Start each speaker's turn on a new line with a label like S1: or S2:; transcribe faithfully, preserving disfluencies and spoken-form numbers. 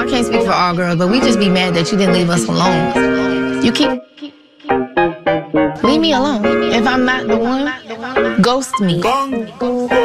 S1: I can't speak for all girls, but we just be mad that you didn't leave us alone. You keep... Leave me alone. If I'm not the one, ghost me.